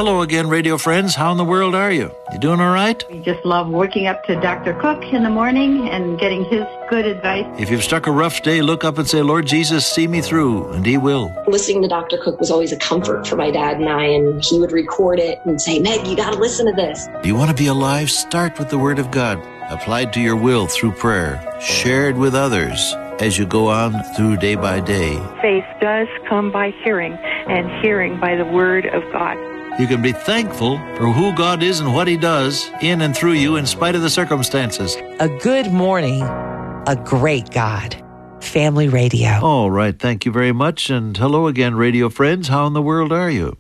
hello again, radio friends. How in the world are you? You doing all right? We just love waking up to Dr. Cook in the morning and getting his good advice. If you've struck a rough day, look up and say, Lord Jesus, see me through, and He will. Listening to Dr. Cook was always a comfort for my dad and I, and he would record it and say, Meg, you got to listen to this. Do you want to be alive? Start with the Word of God, applied to your will through prayer, shared with others as you go on through day by day. Faith does come by hearing, and hearing by the Word of God. You can be thankful for who God is and what He does in and through you in spite of the circumstances. A good morning, a great God. Family Radio. All right, thank you very much, and hello again, radio friends. How in the world are you?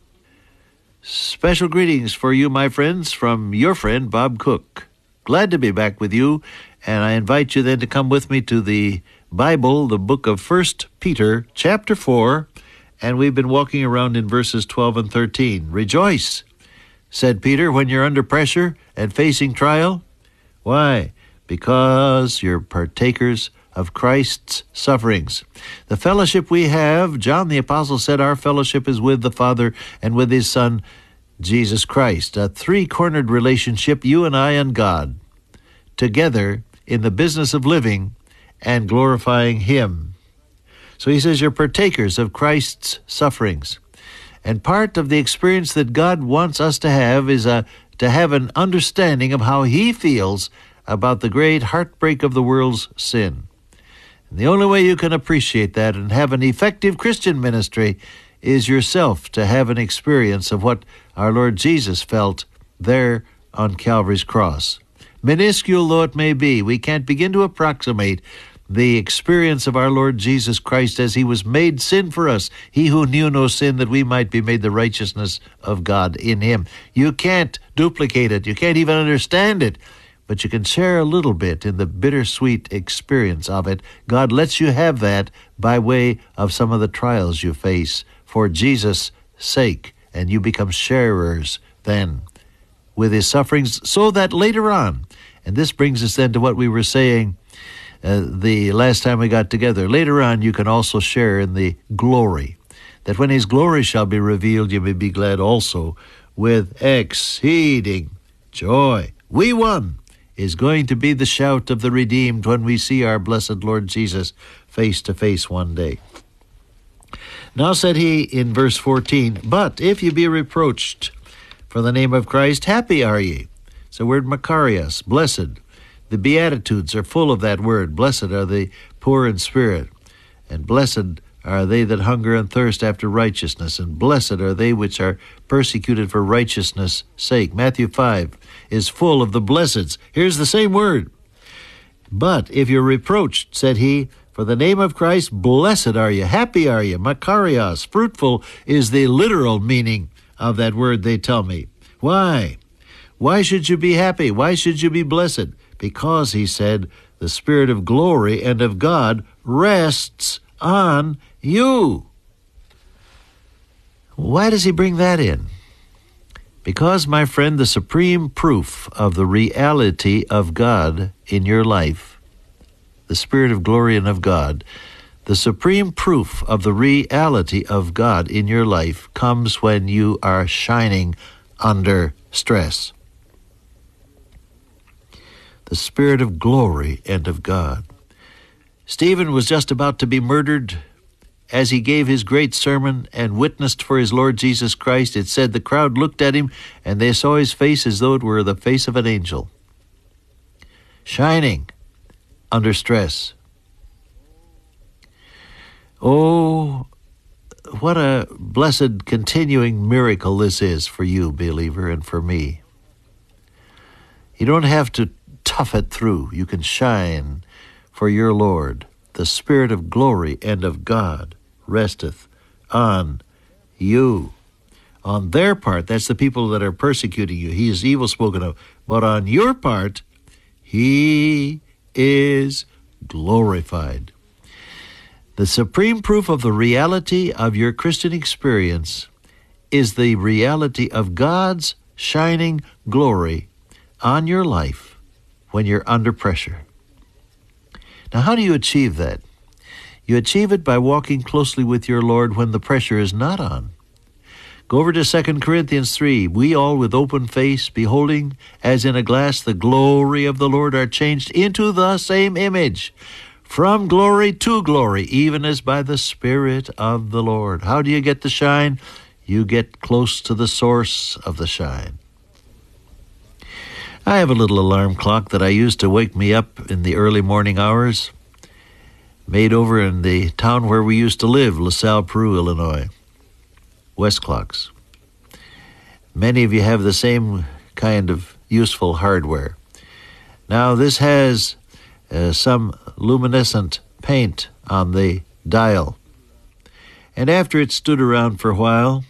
Special greetings for you, my friends, from your friend, Bob Cook. Glad to be back with you, and I invite you then to come with me to the Bible, the book of 1 Peter, chapter 4, and we've been walking around in verses 12 and 13. Rejoice, said Peter, when you're under pressure and facing trial. Why? Because you're partakers of Christ's sufferings. The fellowship we have, John the Apostle said our fellowship is with the Father and with His Son, Jesus Christ. A three-cornered relationship, you and I and God, together in the business of living and glorifying Him. So he says you're partakers of Christ's sufferings. And part of the experience that God wants us to have is to have an understanding of how He feels about the great heartbreak of the world's sin. And the only way you can appreciate that and have an effective Christian ministry is yourself to have an experience of what our Lord Jesus felt there on Calvary's cross. Minuscule though it may be, we can't begin to approximate the experience of our Lord Jesus Christ as He was made sin for us, He who knew no sin, that we might be made the righteousness of God in Him. You can't duplicate it. You can't even understand it. But you can share a little bit in the bittersweet experience of it. God lets you have that by way of some of the trials you face for Jesus' sake, and you become sharers then with His sufferings, so that later on, and this brings us then to what we were saying the last time we got together, later on you can also share in the glory, that when His glory shall be revealed, you may be glad also with exceeding joy. We won is going to be the shout of the redeemed when we see our blessed Lord Jesus face to face one day. Now said He in verse 14, but if you be reproached for the name of Christ, happy are ye. It's the word Makarios, blessed. The Beatitudes are full of that word. Blessed are the poor in spirit, and blessed are they that hunger and thirst after righteousness, and blessed are they which are persecuted for righteousness' sake. Matthew 5 is full of the blesseds. Here's the same word. But if you're reproached, said He, for the name of Christ, blessed are you, happy are you, Makarios. Fruitful is the literal meaning of that word, they tell me. Why? Why should you be happy? Why should you be blessed? Because, He said, the Spirit of glory and of God rests on you. Why does He bring that in? Because, my friend, the supreme proof of the reality of God in your life, the Spirit of glory and of God, the supreme proof of the reality of God in your life comes when you are shining under stress. The Spirit of glory and of God. Stephen was just about to be murdered as he gave his great sermon and witnessed for his Lord Jesus Christ. It said the crowd looked at him and they saw his face as though it were the face of an angel. Shining under stress. Oh, what a blessed continuing miracle this is for you, believer, and for me. You don't have to tough it through. You can shine for your Lord. The Spirit of glory and of God resteth on you. On their part, that's the people that are persecuting you. He is evil spoken of. But on your part, He is glorified. The supreme proof of the reality of your Christian experience is the reality of God's shining glory on your life when you're under pressure. Now, how do you achieve that? You achieve it by walking closely with your Lord when the pressure is not on. Go over to 2 Corinthians 3. We all with open face, beholding as in a glass the glory of the Lord, are changed into the same image, from glory to glory, even as by the Spirit of the Lord. How do you get the shine? You get close to the source of the shine. I have a little alarm clock that I use to wake me up in the early morning hours, made over in the town where we used to live, LaSalle, Peru, Illinois. West clocks. Many of you have the same kind of useful hardware. Now, this has some luminescent paint on the dial. And after it stood around for a while,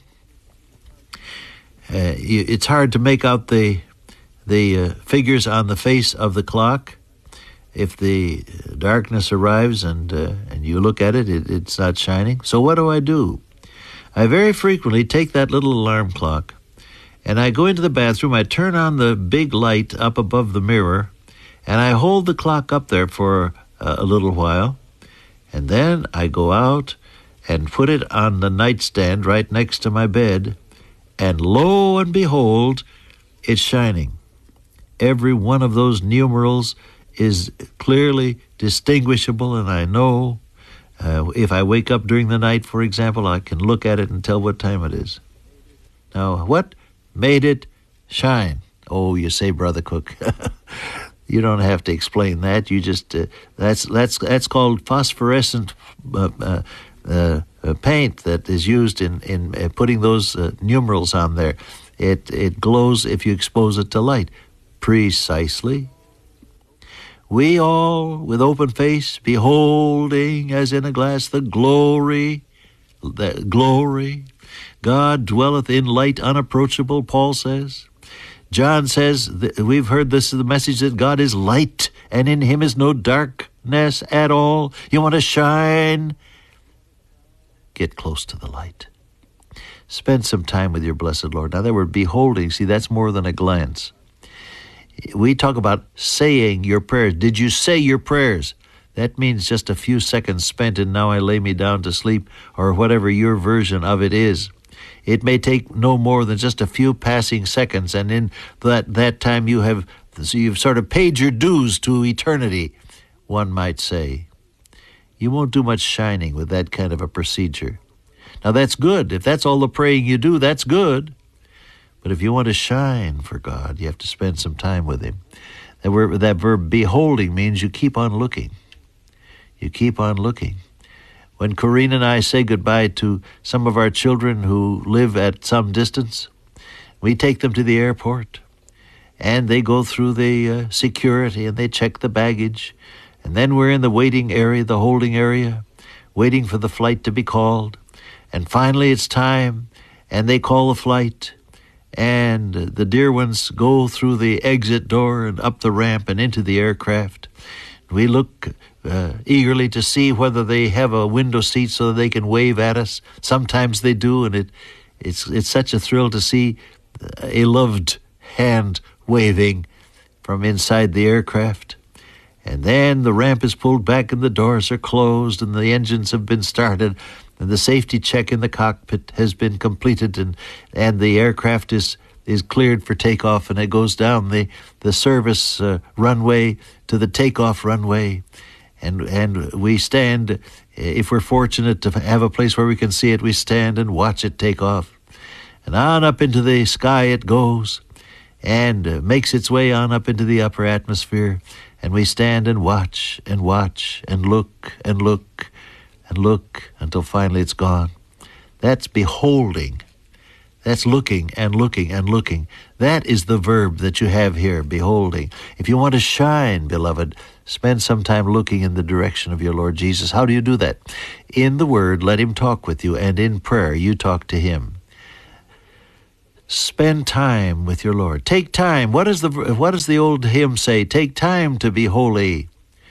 it's hard to make out the figures on the face of the clock. If the darkness arrives and you look at it, it's not shining. So what do? I very frequently take that little alarm clock and I go into the bathroom, I turn on the big light up above the mirror, and I hold the clock up there for a little while, and then I go out and put it on the nightstand right next to my bed, and lo and behold, it's shining. Every one of those numerals is clearly distinguishable, and I know if I wake up during the night, for example, I can look at it and tell what time it is. Now, what made it shine? Oh, you say, Brother Cook. You don't have to explain that. You just that's called phosphorescent paint that is used in putting those numerals on there. It glows if you expose it to light. Precisely. We all, with open face, beholding as in a glass the glory. God dwelleth in light unapproachable, Paul says. John says, we've heard this is the message that God is light, and in him is no darkness at all. You want to shine? Get close to the light. Spend some time with your blessed Lord. Now that word beholding, see, that's more than a glance. We talk about saying your prayers. Did you say your prayers? That means just a few seconds spent and now I lay me down to sleep, or whatever your version of it is. It may take no more than just a few passing seconds, and in that time you've sort of paid your dues to eternity, one might say. You won't do much shining with that kind of a procedure. Now that's good. If that's all the praying you do, that's good. But if you want to shine for God, you have to spend some time with him. That verb beholding means you keep on looking. You keep on looking. When Corinne and I say goodbye to some of our children who live at some distance, we take them to the airport, and they go through the security, and they check the baggage, and then we're in the waiting area, the holding area, waiting for the flight to be called, and finally it's time, and they call the flight, and the dear ones go through the exit door and up the ramp and into the aircraft. We look eagerly to see whether they have a window seat so that they can wave at us. Sometimes they do, and it's such a thrill to see a loved hand waving from inside the aircraft. And then the ramp is pulled back and the doors are closed and the engines have been started and the safety check in the cockpit has been completed and the aircraft is cleared for takeoff, and it goes down the service runway to the takeoff runway. And we stand, if we're fortunate to have a place where we can see it, we stand and watch it take off. And on up into the sky it goes and makes its way on up into the upper atmosphere. And we stand and watch and watch and look and look and look until finally it's gone. That's beholding. That's looking and looking and looking. That is the verb that you have here, beholding. If you want to shine, beloved, spend some time looking in the direction of your Lord Jesus. How do you do that? In the Word, let him talk with you, and in prayer, you talk to him. Spend time with your Lord. Take time. What does the old hymn say? Take time to be holy.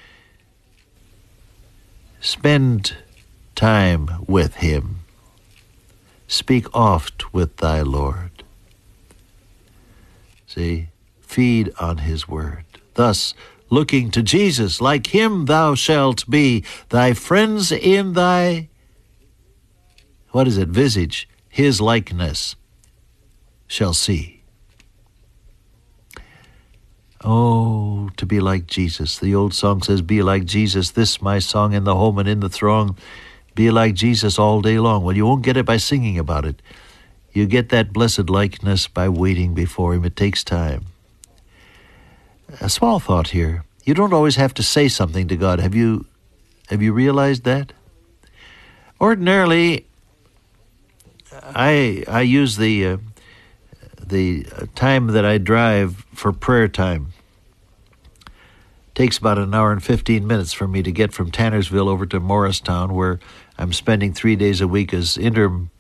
Spend time with him. Speak oft with thy Lord. See, feed on his word. Thus, looking to Jesus, like him thou shalt be, thy friends in thy, visage, his likeness. shall see. Oh, to be like Jesus. The old song says, be like Jesus. This my song in the home and in the throng. Be like Jesus all day long. Well, you won't get it by singing about it. You get that blessed likeness by waiting before Him. It takes time. A small thought here. You don't always have to say something to God. Have you realized that? Ordinarily, I use the time that I drive for prayer time. It takes about an hour and 15 minutes for me to get from Tannersville over to Morristown, where I'm spending 3 days a week as interim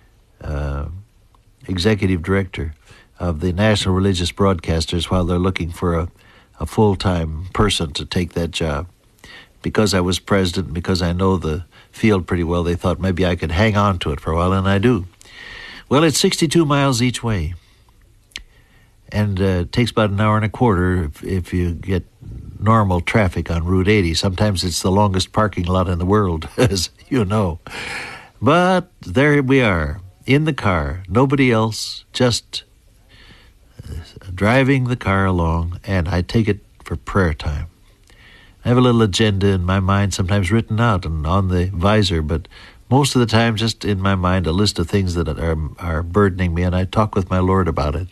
executive director of the National Religious Broadcasters while they're looking for a full-time person to take that job. Because I was president, because I know the field pretty well, they thought maybe I could hang on to it for a while, and I do. Well, it's 62 miles each way, and it takes about an hour and a quarter if you get normal traffic on Route 80. Sometimes it's the longest parking lot in the world, as you know. But there we are, in the car, nobody else, just driving the car along, and I take it for prayer time. I have a little agenda in my mind, sometimes written out and on the visor, but most of the time just in my mind a list of things that are burdening me, and I talk with my Lord about it.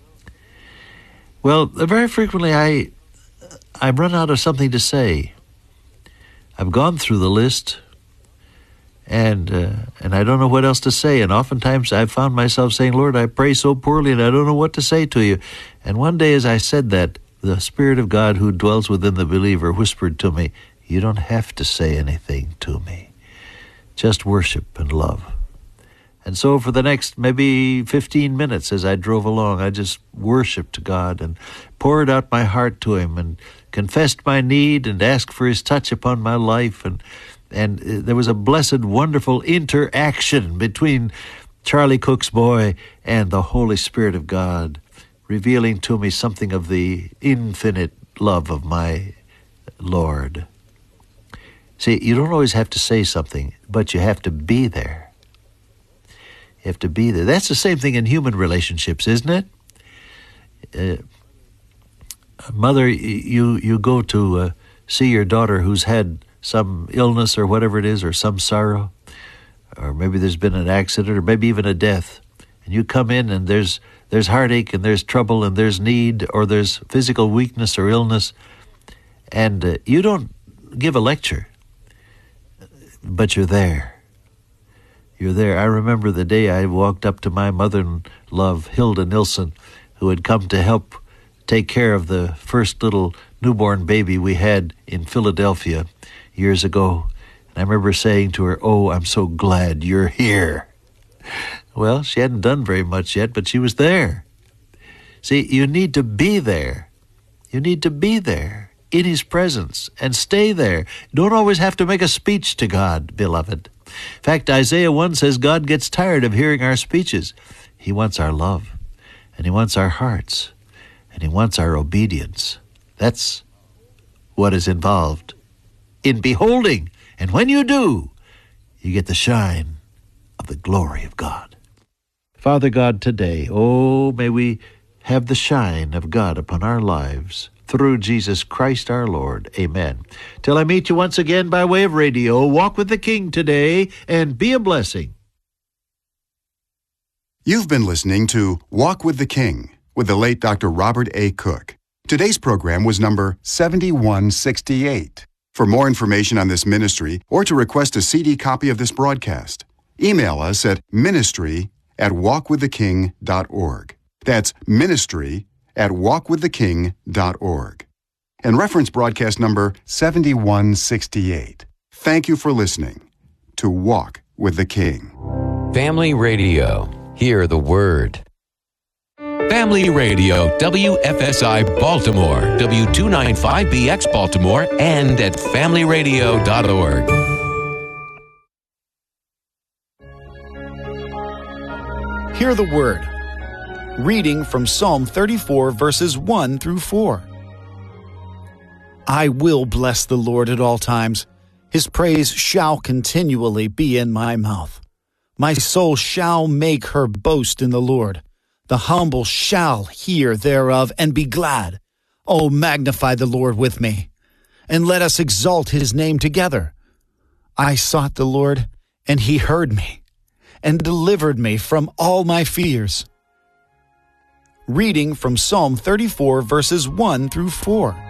Well, very frequently I run out of something to say. I've gone through the list, and I don't know what else to say, and oftentimes I've found myself saying, Lord, I pray so poorly, and I don't know what to say to you. And one day as I said that, the Spirit of God who dwells within the believer whispered to me, you don't have to say anything to me. Just worship and love. And so for the next maybe 15 minutes as I drove along, I just worshiped God and poured out my heart to Him and confessed my need and asked for His touch upon my life. And there was a blessed, wonderful interaction between Charlie Cook's boy and the Holy Spirit of God, revealing to me something of the infinite love of my Lord. See, you don't always have to say something, but you have to be there. You have to be there. That's the same thing in human relationships, isn't it? Mother, you go to see your daughter who's had some illness or whatever it is, or some sorrow, or maybe there's been an accident, or maybe even a death, and you come in and there's heartache and there's trouble and there's need or there's physical weakness or illness, and you don't give a lecture, but you're there. You're there. I remember the day I walked up to my mother-in-law, Hilda Nilsson, who had come to help take care of the first little newborn baby we had in Philadelphia years ago. And I remember saying to her, oh, I'm so glad you're here. Well, she hadn't done very much yet, but she was there. See, you need to be there. You need to be there in His presence and stay there. Don't always have to make a speech to God, beloved. In fact, Isaiah 1 says God gets tired of hearing our speeches. He wants our love, and He wants our hearts, and He wants our obedience. That's what is involved in beholding. And when you do, you get the shine of the glory of God. Father God, today, oh, may we have the shine of God upon our lives through Jesus Christ our Lord. Amen. Till I meet you once again by way of radio, walk with the King today and be a blessing. You've been listening to Walk with the King with the late Dr. Robert A. Cook. Today's program was number 7168. For more information on this ministry or to request a CD copy of this broadcast, email us at ministry@walkwiththeking.org. That's ministry@walkwiththeking.org. And reference broadcast number 7168. Thank you for listening to Walk with the King. Family Radio. Hear the Word. Family Radio, WFSI Baltimore, W295BX Baltimore, and at familyradio.org. Hear the Word. Reading from Psalm 34, verses 1 through 4. I will bless the Lord at all times. His praise shall continually be in my mouth. My soul shall make her boast in the Lord. The humble shall hear thereof and be glad. O magnify the Lord with me, and let us exalt his name together. I sought the Lord, and he heard me, and delivered me from all my fears. Reading from Psalm 34, verses 1 through 4.